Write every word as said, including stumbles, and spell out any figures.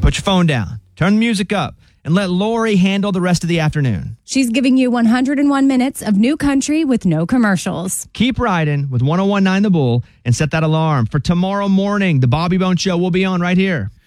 put your phone down, turn the music up, and let Lori handle the rest of the afternoon. She's giving you one hundred one minutes of new country with no commercials. Keep riding with one oh one point nine The Bull and set that alarm for tomorrow morning. The Bobby Bone Show will be on right here.